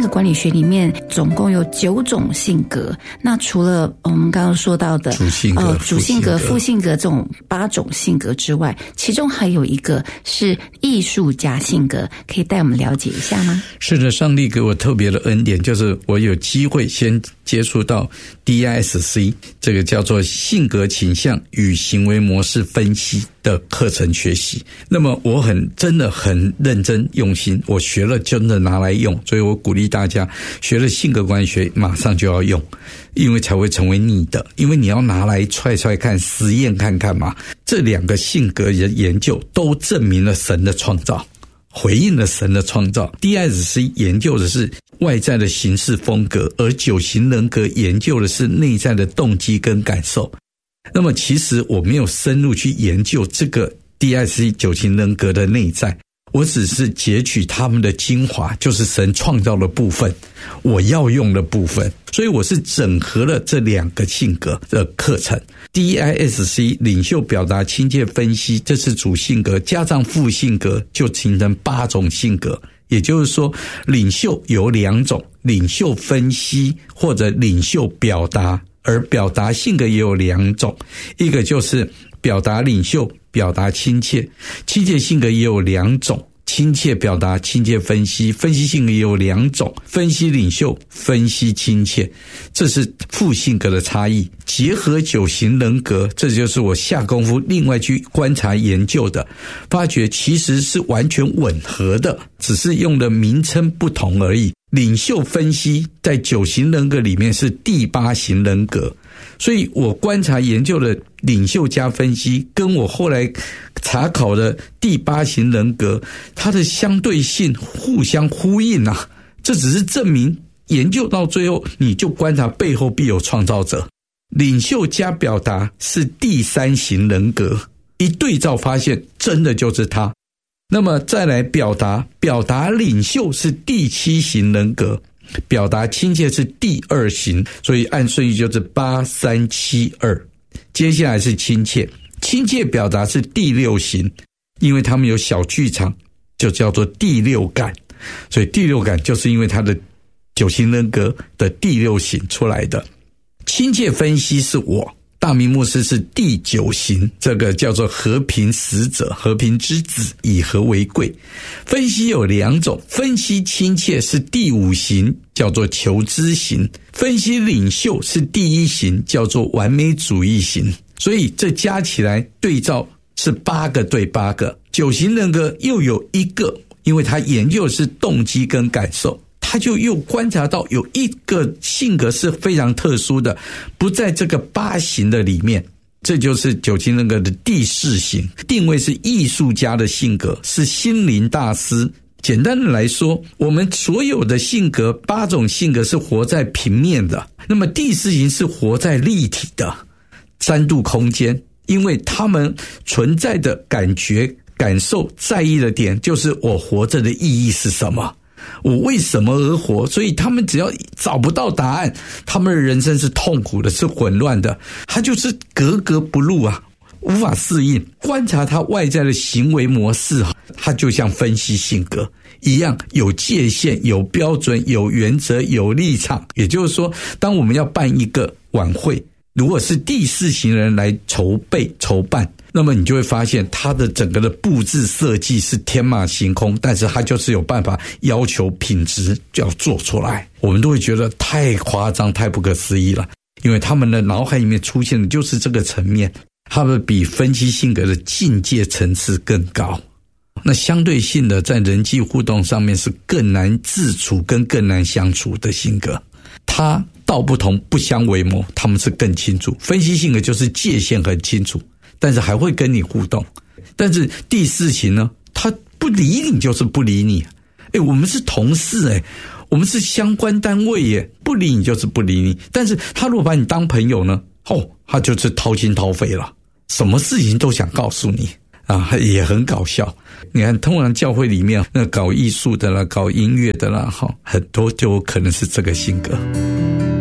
格管理学里面总共有9种性格，那除了我们刚刚说到的主性格、副性格这种8种性格之外，其中还有一个是艺术家性格，可以带我们了解一下吗？ 是的，上帝给我特别的恩典，就是我有机会先接触到 DISC 这个叫做性格倾向与行为模式分析的课程学习。那么我真的很认真用心，我学了真的拿来用，所以我鼓励大家学了性格管理学马上就要用，因为才会成为你的，因为你要拿来踹看实验看看嘛。这2个性格的研究都证明了神的创造，回应了神的创造。 DISC 研究的是外在的行事风格，而9型人格研究的是内在的动机跟感受。那么其实我没有深入去研究这个 DISC 9型人格的内在，我只是截取他们的精华，就是神创造的部分，我要用的部分，所以我是整合了这2个性格的课程。 DISC 领袖表达亲切分析，这是主性格，加上副性格就形成8种性格。也就是说，领袖有2种，领袖分析或者领袖表达，而表达性格也有2种，一个就是表达领袖，表达亲切，亲切性格也有2种，亲切表达，亲切分析，分析性格也有2种，分析领袖，分析亲切，这是副性格的差异。结合9型人格，这就是我下功夫另外去观察研究的，发觉其实是完全吻合的，只是用的名称不同而已。领袖分析在9型人格里面是第8型人格，所以我观察研究的领袖加分析跟我后来查考的第8型人格，它的相对性互相呼应啊，这只是证明研究到最后你就观察背后必有创造者。领袖加表达是第3型人格，一对照发现真的就是他。那么再来表达领袖是第7型人格，表达亲切是第2型，所以按顺序就是8、3、7、2。接下来是亲切表达是第6型，因为他们有小剧场，就叫做第6感，所以第6感就是因为他的9型人格的第6型出来的。亲切分析是我大明牧师是第9型，这个叫做和平使者，和平之子，以和为贵。分析有2种，分析亲切是第5型，叫做求知型，分析领袖是第1型，叫做完美主义型。所以这加起来对照是8个对8个。9型人格又有1个，因为他研究的是动机跟感受，他就又观察到有1个性格是非常特殊的，不在这个8型的里面，这就是9型人格的第4型，定位是艺术家的性格，是心灵大师。简单的来说，我们所有的性格8种性格是活在平面的，那么第4型是活在立体的3度空间，因为他们存在的感觉感受在意的点就是我活着的意义是什么，我为什么而活，所以他们只要找不到答案，他们的人生是痛苦的，是混乱的，他就是格格不入啊，无法适应。观察他外在的行为模式，他就像分析性格一样，有界限，有标准，有原则，有立场。也就是说，当我们要办一个晚会，如果是第4型人来筹办，那么你就会发现他的整个的布置设计是天马行空，但是他就是有办法要求品质就要做出来，我们都会觉得太夸张，太不可思议了，因为他们的脑海里面出现的就是这个层面，他们比分析性格的境界层次更高。那相对性的在人际互动上面是更难自处跟更难相处的性格，他道不同不相为谋，他们是更清楚。分析性格就是界限很清楚，但是还会跟你互动。但是第4型呢，他不理你就是不理你，我们是同事我们是相关单位耶，不理你就是不理你。但是他如果把你当朋友呢，他就是掏心掏肺了，什么事情都想告诉你啊，也很搞笑。你看通常教会里面那搞艺术的啦，搞音乐的啦，很多就可能是这个性格。